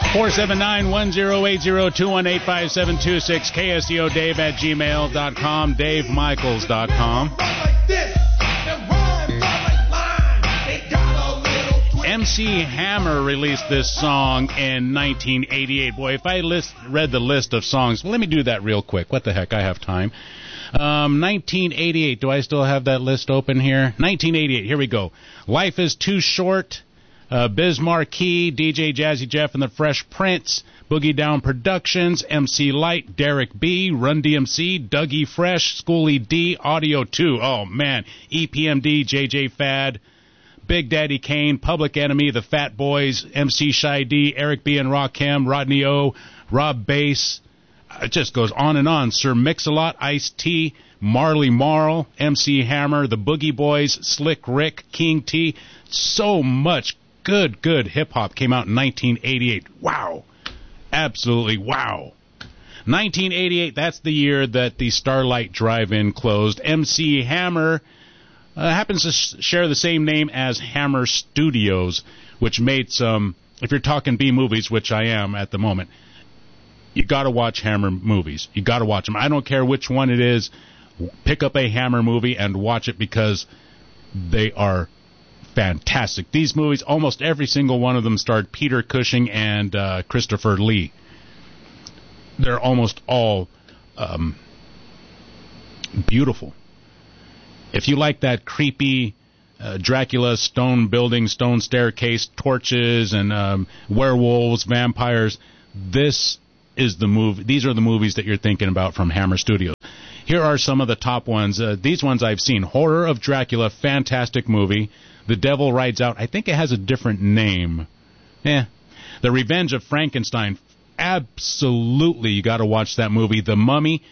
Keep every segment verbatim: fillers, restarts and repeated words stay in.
four seven nine, one zero eight zero, two one eight, five seven two six, K S E O Dave at gmail dot com, Dave Michaels dot com. M C Hammer released this song in nineteen eighty-eight. Boy, if I list, read the list of songs, well, let me do that real quick. What the heck, I have time. Um, nineteen eighty-eight, do I still have that list open here? nineteen eighty-eight, here we go. Life is Too Short, uh, Biz Marquee, D J Jazzy Jeff and the Fresh Prince, Boogie Down Productions, M C Light, Derek B, Run D M C, Dougie Fresh, Schoolie D, Audio two, oh man, E P M D, J J Fad, Big Daddy Kane, Public Enemy, The Fat Boys, M C Shy D, Eric B and Rakim, Rodney O, Rob Bass. It just goes on and on. Sir Mix-a-Lot, Ice-T, Marley Marl, M C Hammer, The Boogie Boys, Slick Rick, King T. So much good, good hip-hop came out in nineteen eighty-eight. Wow. Absolutely wow. nineteen eighty-eight, that's the year that the Starlight Drive-In closed. M C Hammer uh, happens to sh- share the same name as Hammer Studios, which made some, if you're talking B-movies, which I am at the moment, you got to watch Hammer movies. You got to watch them. I don't care which one it is. Pick up a Hammer movie and watch it because they are fantastic. These movies, almost every single one of them starred Peter Cushing and uh, Christopher Lee. They're almost all um, beautiful. If you like that creepy uh, Dracula, stone building, stone staircase, torches, and um, werewolves, vampires, this is the movie. These are the movies that you're thinking about from Hammer Studios. Here are some of the top ones. Uh, these ones I've seen. Horror of Dracula, fantastic movie. The Devil Rides Out. I think it has a different name. Eh. The Revenge of Frankenstein. Absolutely, you got to watch that movie. The Mummy,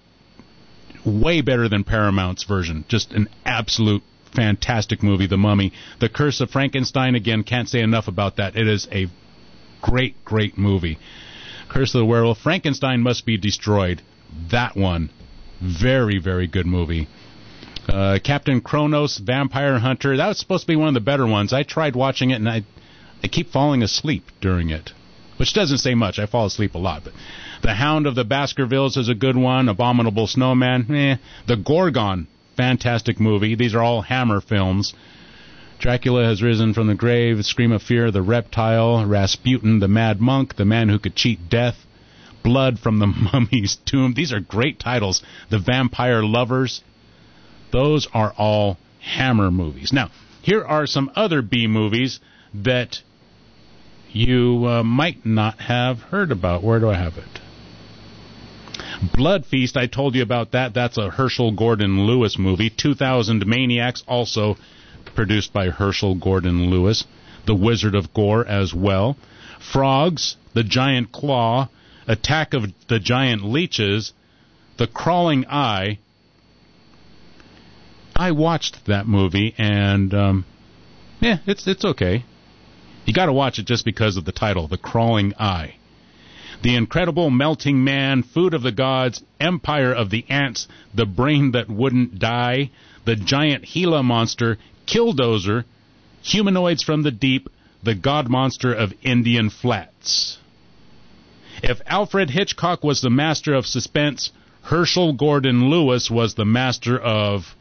way better than Paramount's version. Just an absolute fantastic movie, The Mummy. The Curse of Frankenstein, again, can't say enough about that. It is a great, great movie. Curse of the Werewolf. Frankenstein Must Be Destroyed. That one. Very, very good movie. Uh, Captain Kronos, Vampire Hunter. That was supposed to be one of the better ones. I tried watching it, and I, I keep falling asleep during it, which doesn't say much. I fall asleep a lot. But The Hound of the Baskervilles is a good one. Abominable Snowman. Eh. The Gorgon. Fantastic movie. These are all Hammer films. Dracula Has Risen from the Grave, Scream of Fear, The Reptile, Rasputin, The Mad Monk, The Man Who Could Cheat Death, Blood from the Mummy's Tomb. These are great titles. The Vampire Lovers. Those are all Hammer movies. Now, here are some other B movies that you uh, might not have heard about. Where do I have it? Blood Feast, I told you about that. That's a Herschel Gordon Lewis movie. two thousand Maniacs, also produced by Herschel Gordon Lewis. The Wizard of Gore as well. Frogs, The Giant Claw, Attack of the Giant Leeches, The Crawling Eye. I watched that movie, and um, yeah, it's it's okay. You got to watch it just because of the title, The Crawling Eye. The Incredible Melting Man, Food of the Gods, Empire of the Ants, The Brain That Wouldn't Die, The Giant Gila Monster, Killdozer, Humanoids from the Deep, The God Monster of Indian Flats. If Alfred Hitchcock was the master of suspense, Herschel Gordon Lewis was the master of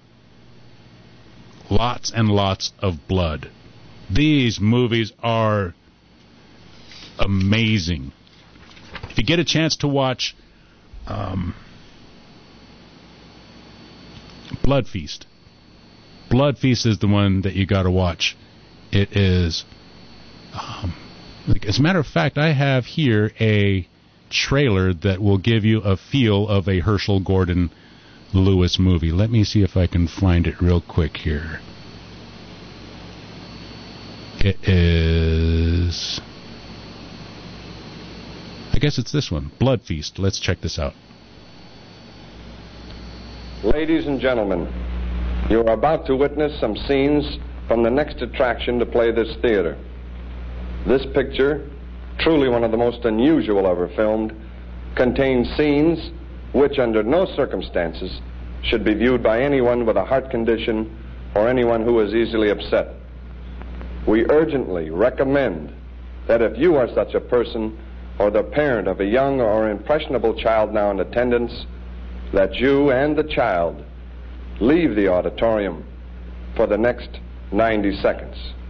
lots and lots of blood. These movies are amazing. If you get a chance to watch um, Blood Feast, Blood Feast is the one that you got to watch. It is, um, like, as a matter of fact, I have here a trailer that will give you a feel of a Herschel Gordon Lewis movie. Let me see if I can find it real quick here. It is, I guess it's this one, Blood Feast. Let's check this out. Ladies and gentlemen, you are about to witness some scenes from the next attraction to play this theater. This picture, truly one of the most unusual ever filmed, contains scenes which under no circumstances should be viewed by anyone with a heart condition or anyone who is easily upset. We urgently recommend that if you are such a person, or the parent of a young or impressionable child now in attendance that you and the child leave the auditorium for the next ninety seconds.